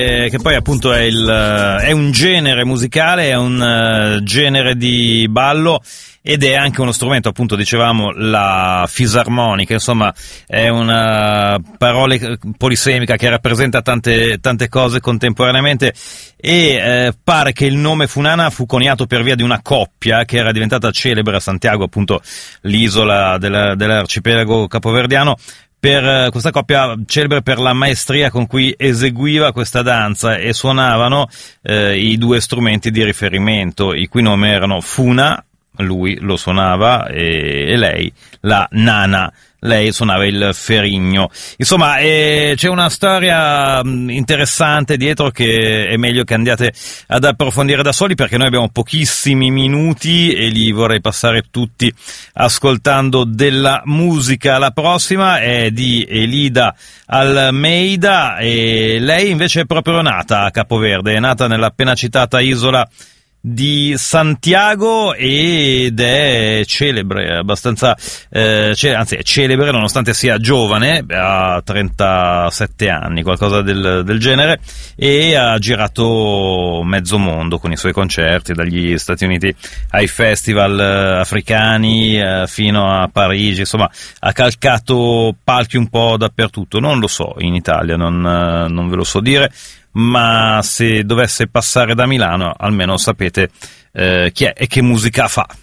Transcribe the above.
che poi appunto è un genere musicale, è un genere di ballo ed è anche uno strumento, appunto dicevamo la fisarmonica, insomma è una parola polisemica che rappresenta tante cose contemporaneamente e pare che il nome Funana fu coniato per via di una coppia che era diventata celebre a Santiago, appunto l'isola dell'arcipelago capoverdiano, per questa coppia celebre per la maestria con cui eseguiva questa danza e suonavano i due strumenti di riferimento, i cui nomi erano Funa, lui lo suonava, e lei, la nana, lei suonava il ferigno. Insomma, c'è una storia interessante dietro che è meglio che andiate ad approfondire da soli, perché noi abbiamo pochissimi minuti e li vorrei passare tutti ascoltando della musica. La prossima è di Elida Almeida e lei invece è proprio nata a Capoverde, è nata nella appena citata isola di Santiago ed è celebre, abbastanza anzi è celebre nonostante sia giovane, ha 37 anni, qualcosa del genere, e ha girato mezzo mondo con i suoi concerti, dagli Stati Uniti ai festival africani fino a Parigi, insomma ha calcato palchi un po' dappertutto. Non lo so in Italia, non ve lo so dire, ma se dovesse passare da Milano almeno sapete chi è e che musica fa.